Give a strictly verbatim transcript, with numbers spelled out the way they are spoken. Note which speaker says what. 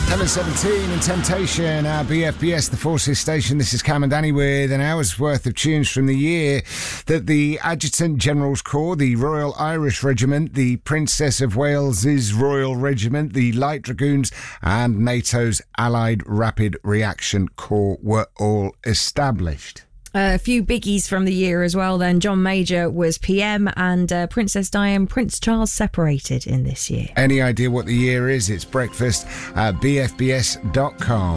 Speaker 1: Heaven seventeen and Temptation, our B F B S, the Forces Station. This is Cam and Danny with an hour's worth of tunes from the year that the Adjutant General's Corps, the Royal Irish Regiment, the Princess of Wales's Royal Regiment, the Light Dragoons and NATO's Allied Rapid Reaction Corps were all established.
Speaker 2: Uh, a few biggies from the year as well then. John Major was P M and uh, Princess Diana and Prince Charles separated in this year.
Speaker 1: Any idea what the year is? It's breakfast at b f b s dot com.